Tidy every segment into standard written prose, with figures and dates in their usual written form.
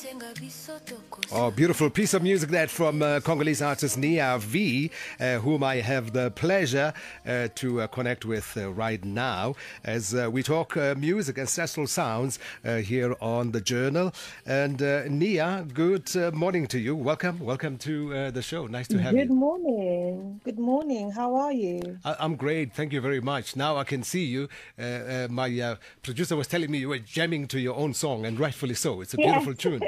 Oh, beautiful piece of music that from Congolese artist Nia V, whom I have the pleasure to connect with right now as we talk music, ancestral sounds here on The Journal. And Nia, good morning to you. Welcome to the show. Nice to have you. Good morning. Good morning. How are you? I'm great. Thank you very much. Now I can see you. My producer was telling me you were jamming to your own song, and rightfully so. It's a beautiful tune.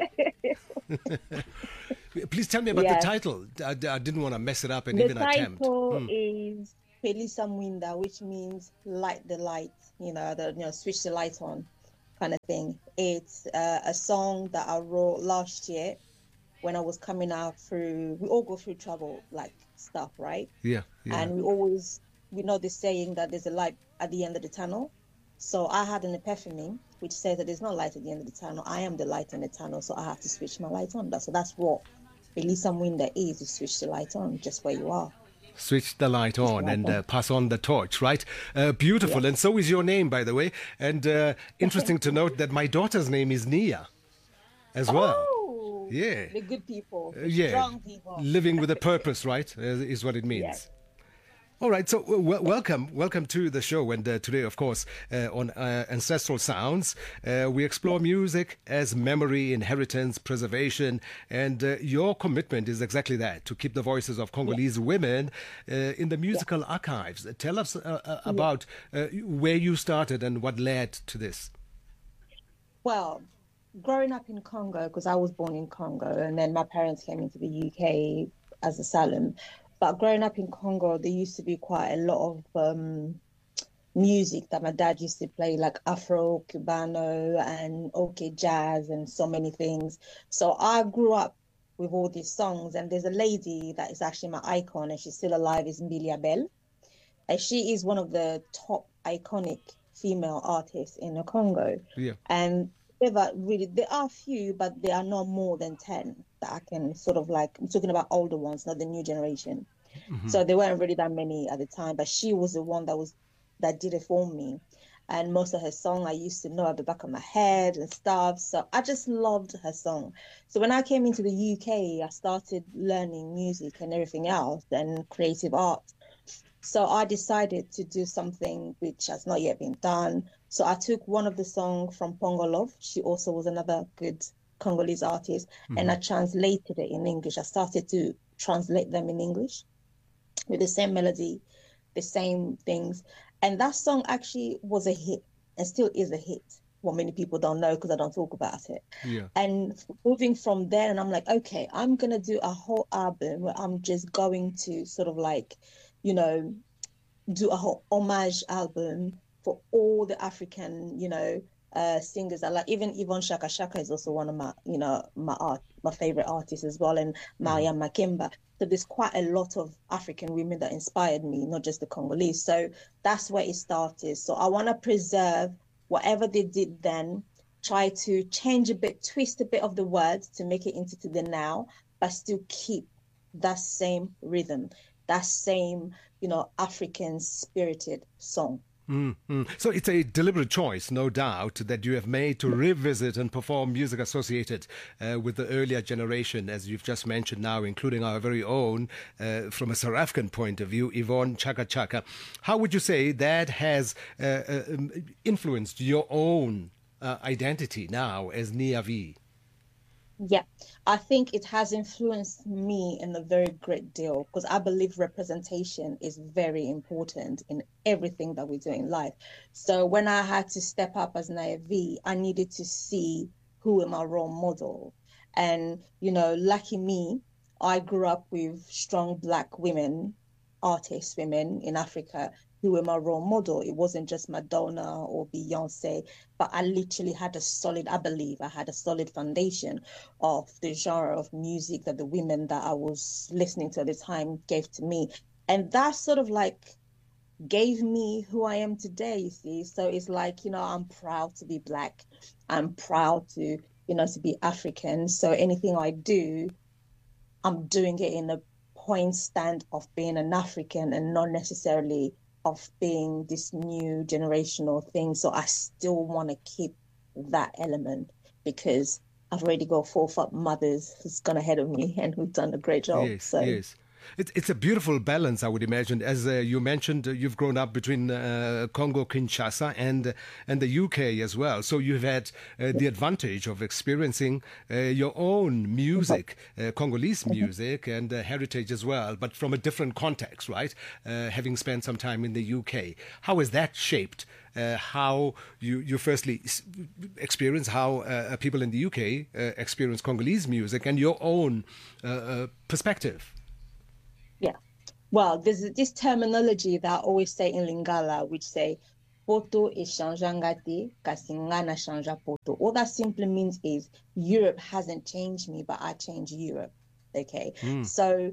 Please tell me about the title. I didn't want to mess it up and even attempt. The title is Pelisa Mwinda, which means light the light, switch the light on kind of thing. It's a song that I wrote last year when I was coming out through, we all go through trouble, like stuff, right? Yeah. And we know this saying that there's a light at the end of the tunnel. So I had an epiphany, which says that there's no light at the end of the tunnel. I am the light in the tunnel, so I have to switch my light on. So that's what Pelisa Mwinda is, to switch the light on just where you are. Switch the light on and pass on the torch, right? Beautiful. Yeah. And so is your name, by the way. And interesting to note that my daughter's name is Nia as well. Oh, yeah. The good people, strong people. Living with a purpose, right, is what it means. Yes. All right, so welcome to the show. And today, of course, on Ancestral Sounds, we explore music as memory, inheritance, preservation, and your commitment is exactly that, to keep the voices of Congolese women in the musical archives. Tell us about where you started and what led to this. Well, growing up in Congo, because I was born in Congo, and then my parents came into the UK as asylum. But growing up in Congo, there used to be quite a lot of music that my dad used to play, like Afro, Cubano, and jazz, and so many things. So I grew up with all these songs, and there's a lady that is actually my icon, and she's still alive, is Mbilia Bel. And she is one of the top iconic female artists in the Congo. Yeah. And there are few, but there are not more than 10 that I can sort of like, I'm talking about older ones, not the new generation. Mm-hmm. So there weren't really that many at the time, but she was the one that did it for me. And most of her song I used to know at the back of my head and stuff. So I just loved her song. So when I came into the UK, I started learning music and everything else and creative art. So I decided to do something which has not yet been done. So I took one of the songs from Pongo Love. She also was another good Congolese artist. Mm-hmm. And I translated it in English. I started to translate them in English with the same melody, the same things. And that song actually was a hit and still is a hit. What many people don't know because I don't talk about it. Yeah. And moving from there, and I'm like, okay, I'm going to do a whole album where I'm just going to sort of like, do a whole homage album for all the African, singers. I like, even Yvonne Chaka Chaka is also one of my, my favorite artists as well, and Mariam Makeba. So there's quite a lot of African women that inspired me, not just the Congolese. So that's where it started. So I want to preserve whatever they did then, try to change a bit, twist a bit of the words to make it into the now, but still keep that same rhythm, that same, African spirited song. Mm-hmm. So it's a deliberate choice, no doubt, that you have made to revisit and perform music associated with the earlier generation, as you've just mentioned now, including our very own, from a South African point of view, Yvonne Chaka Chaka. How would you say that has influenced your own identity now as Nia V? Yeah, I think it has influenced me in a very great deal because I believe representation is very important in everything that we do in life. So when I had to step up as Nia V, I needed to see who am my role model. And, lucky me, I grew up with strong Black women, artists, women in Africa who were my role model. It wasn't just Madonna or Beyonce, but I literally had I believe I had a solid foundation of the genre of music that the women that I was listening to at the time gave to me. And that sort of like gave me who I am today, you see. So it's like, I'm proud to be Black. I'm proud to, to be African. So anything I do, I'm doing it in a point stand of being an African and not necessarily of being this new generational thing. So I still want to keep that element because I've already got four mothers who's gone ahead of me and who've done a great job. Yes, So yes. It's a beautiful balance, I would imagine. As you mentioned, you've grown up between Congo, Kinshasa, and the UK as well. So you've had the advantage of experiencing your own music, Congolese music, and heritage as well, but from a different context, right? Having spent some time in the UK, how has that shaped how you firstly experience how people in the UK experience Congolese music and your own perspective? yeah. Well, there's this terminology that I always say in Lingala, which say poto e changeangati kasingana chanja poto. All that simply means is Europe hasn't changed me, but I changed Europe. Okay. So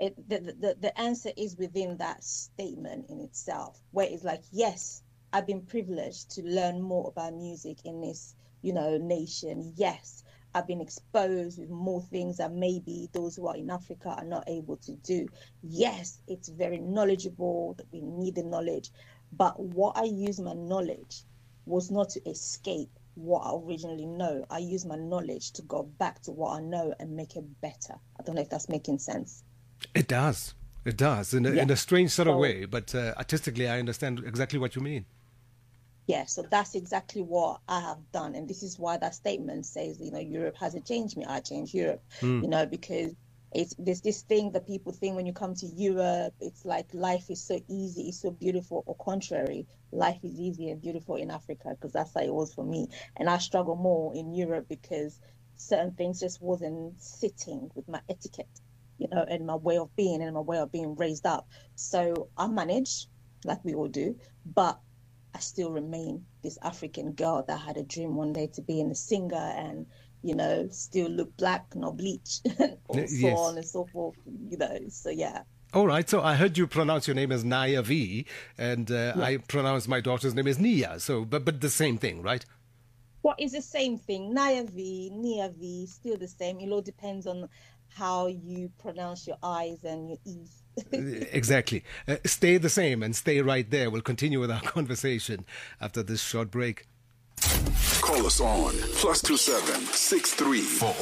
the answer is within that statement in itself, where it's like, yes, I've been privileged to learn more about music in this, nation. Yes, I've been exposed with more things that maybe those who are in Africa are not able to do. Yes, it's very knowledgeable, that we need the knowledge. But what I use my knowledge was not to escape what I originally know. I use my knowledge to go back to what I know and make it better. I don't know if that's making sense. It does. It does in a strange sort of way, but artistically, I understand exactly what you mean. Yeah, so that's exactly what I have done. And this is why that statement says, Europe hasn't changed me, I changed Europe, because there's this thing that people think when you come to Europe, it's like life is so easy, it's so beautiful, or contrary, life is easy and beautiful in Africa, because that's how it was for me. And I struggle more in Europe because certain things just wasn't sitting with my etiquette, and my way of being and my way of being raised up. So I manage, like we all do, but I still remain this African girl that had a dream one day to be a singer and, still look black, not bleach, or so on and so forth, so yeah. All right, so I heard you pronounce your name as Naya V, and I pronounce my daughter's name as Nia, so, but the same thing, right? What is the same thing? Naya V, Nia V, still the same. It all depends on how you pronounce your I's and your E's. Exactly. Stay the same and stay right there. We'll continue with our conversation after this short break. Call us on +27 63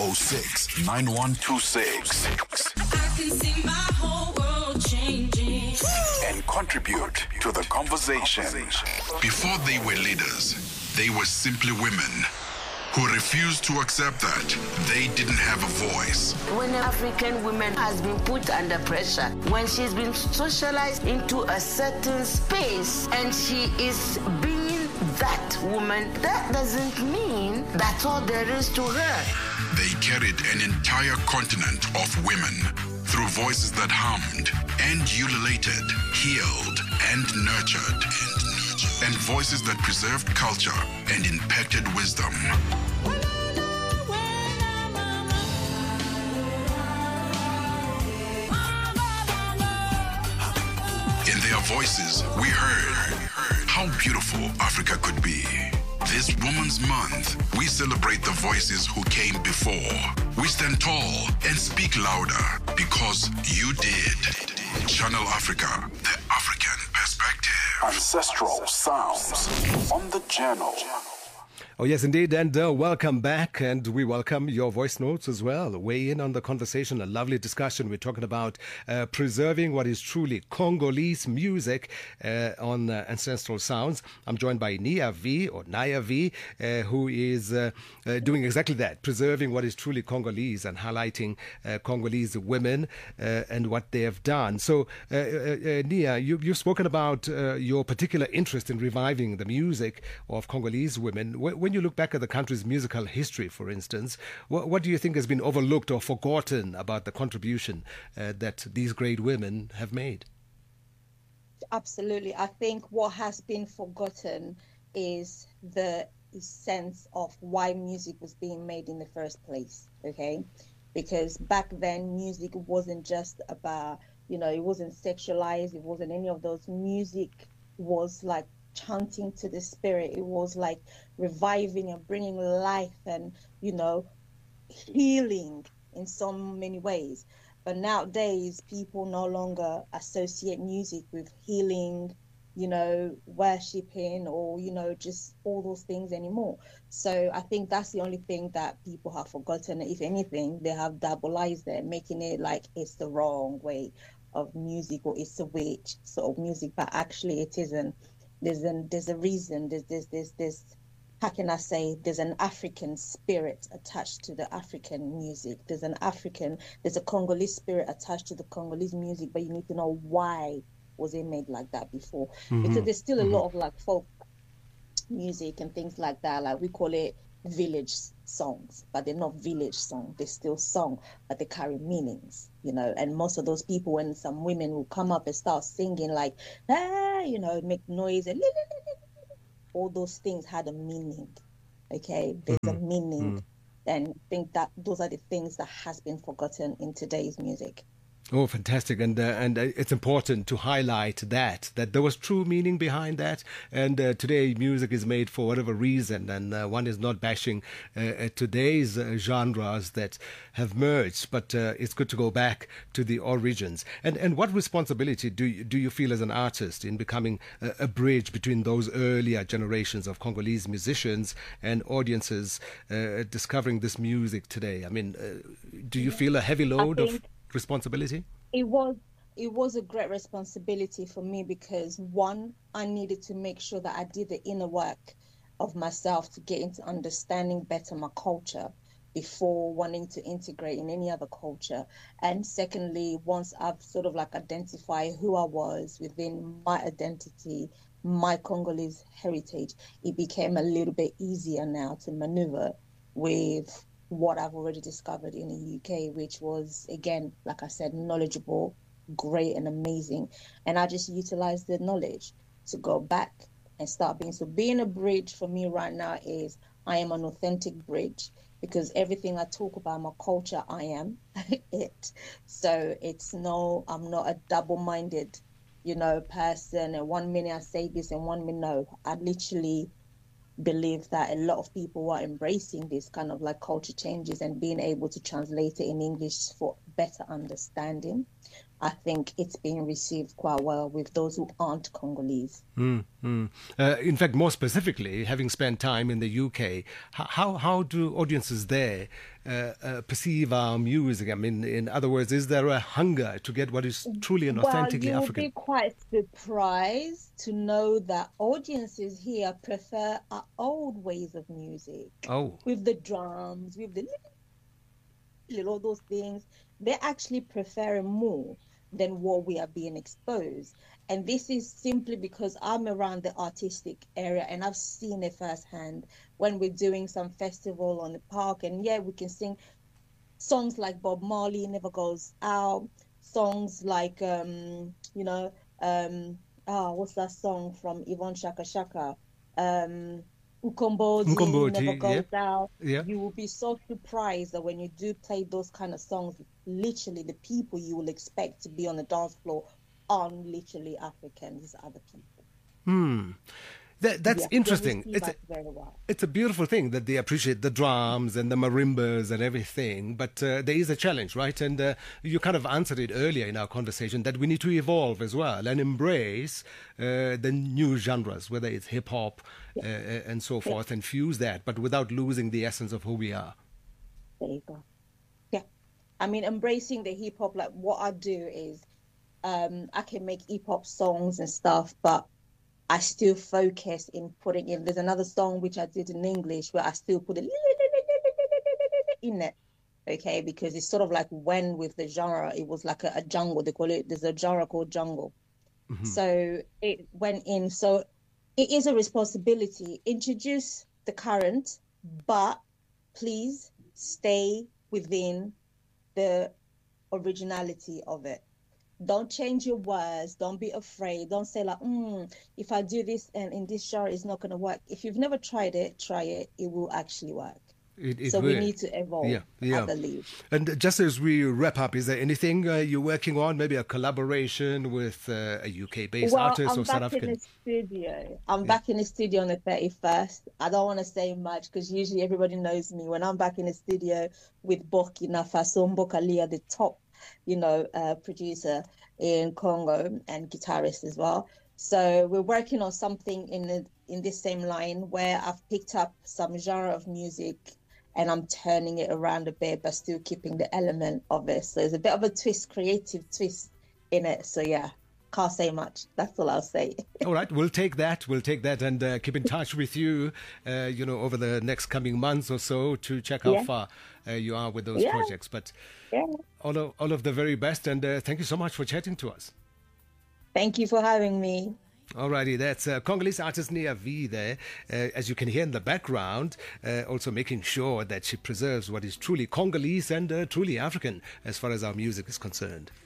406 9126. I can see my whole world changing. And contribute to the conversation. Before they were leaders, they were simply women who refused to accept that they didn't have a voice. When an African woman has been put under pressure, when she's been socialized into a certain space and she is being that woman, that doesn't mean that's all there is to her. They carried an entire continent of women through voices that hummed and ululated, healed and nurtured. And voices that preserved culture and impacted wisdom. In their voices, we heard how beautiful Africa could be. This Women's Month, we celebrate the voices who came before. We stand tall and speak louder because you did. Channel Africa, the African perspective. Ancestral sounds on the channel. Oh, yes, indeed. And welcome back. And we welcome your voice notes as well. Weigh in on the conversation. A lovely discussion. We're talking about preserving what is truly Congolese music on Ancestral Sounds. I'm joined by Nia V, or Naya V, who is doing exactly that, preserving what is truly Congolese and highlighting Congolese women and what they have done. So, Nia, you've spoken about your particular interest in reviving the music of Congolese women. When you look back at the country's musical history, for instance, what do you think has been overlooked or forgotten about the contribution that these great women have made? Absolutely. I think what has been forgotten is the sense of why music was being made in the first place, okay? Because back then, music wasn't just about, it wasn't sexualized, it wasn't any of those. Music was like chanting to the spirit. It was like reviving and bringing life and, healing in so many ways. But nowadays, people no longer associate music with healing, worshipping or, just all those things anymore. So I think that's the only thing that people have forgotten. If anything, they have diabolized it, making it like it's the wrong way of music or it's a witch sort of music, but actually it isn't. There's a reason. There's how can I say, there's an African spirit attached to the African music. There's a Congolese spirit attached to the Congolese music, but you need to know why was it made like that before. Because there's still a lot of like folk music and things like that. Like we call it village songs, but they're not village songs. They're still song, but they carry meanings, and most of those people, when some women will come up and start singing like, make noise and all those things had a meaning. Okay, there's a meaning, and I think that those are the things that has been forgotten in today's music. Oh, fantastic. And it's important to highlight that there was true meaning behind that. And today music is made for whatever reason. And one is not bashing today's genres that have merged, but it's good to go back to the origins. And what responsibility do you feel as an artist in becoming a bridge between those earlier generations of Congolese musicians and audiences discovering this music today? I mean, do you feel a heavy load of responsibility? It was a great responsibility for me because one, I needed to make sure that I did the inner work of myself to get into understanding better my culture before wanting to integrate in any other culture. And secondly, once I've sort of like identified who I was within my identity, my Congolese heritage, it became a little bit easier now to maneuver with what I've already discovered in the UK, which was, again, like I said, knowledgeable, great and amazing. And I just utilized the knowledge to go back and start being. So being a bridge for me right now is I am an authentic bridge because everything I talk about my culture, I am it. So I'm not a double-minded, person. And 1 minute I say this and 1 minute no. I literally believe that a lot of people are embracing this kind of like culture changes and being able to translate it in English for better understanding. I think it's being received quite well with those who aren't Congolese. In fact, more specifically, having spent time in the UK, how do audiences there perceive our music? I mean, in other words, is there a hunger to get what is truly and authentically African? You'll be quite surprised to know that audiences here prefer our old ways of music. Oh. With the drums, with the all those things. They actually prefer it more than what we are being exposed. And this is simply because I'm around the artistic area and I've seen it firsthand when we're doing some festival on the park. And we can sing songs like Bob Marley, Never Goes Out, songs like, what's that song from Yvonne Shaka Shaka? Ukombodi, Never Goes Out. Yeah. You will be so surprised that when you do play those kind of songs, literally the people you will expect to be on the dance floor aren't literally Africans, other people. That's interesting. Very well. It's a beautiful thing that they appreciate the drums and the marimbas and everything, but there is a challenge, right? And you kind of answered it earlier in our conversation that we need to evolve as well and embrace the new genres, whether it's hip-hop and so forth, and fuse that, but without losing the essence of who we are. There you go. Yeah. I mean, embracing the hip-hop, like what I do is I can make hip-hop songs and stuff, but I still focus in putting in. There's another song which I did in English where I still put it in it, okay? Because it's sort of like when with the genre, it was like a jungle. They call it. There's a genre called jungle. So it went in. So it is a responsibility. Introduce the current, but please stay within the originality of it. Don't change your words. Don't be afraid. Don't say like, if I do this and in this genre, it's not going to work. If you've never tried it, try it. It will actually work. So we need to evolve, I believe. And just as we wrap up, is there anything you're working on? Maybe a collaboration with a UK-based artist or South African? I'm back in the studio on the 31st. I don't want to say much because usually everybody knows me. When I'm back in the studio with Burkina Faso, Mbokalia, the top producer in Congo and guitarist as well. So we're working on something in this same line where I've picked up some genre of music and I'm turning it around a bit, but still keeping the element of it. So there's a bit of a twist, creative twist in it. So yeah, can't say much. That's all I'll say. All right, we'll take that. We'll take that and keep in touch with you, over the next coming months or so to check how far you are with those projects. But all of the very best, and thank you so much for chatting to us. Thank you for having me. Alrighty, that's Congolese artist Nia V there, as you can hear in the background, also making sure that she preserves what is truly Congolese and truly African as far as our music is concerned.